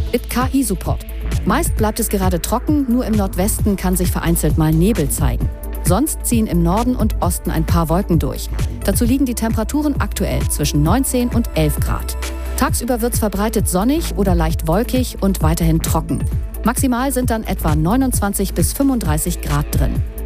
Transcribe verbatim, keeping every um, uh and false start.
It K I-Support. Meist bleibt es gerade trocken, nur im Nordwesten kann sich vereinzelt mal Nebel zeigen. Sonst ziehen im Norden und Osten ein paar Wolken durch. Dazu liegen die Temperaturen aktuell zwischen neunzehn und elf Grad. Tagsüber wird es verbreitet sonnig oder leicht wolkig und weiterhin trocken. Maximal sind dann etwa neunundzwanzig bis fünfunddreißig Grad drin.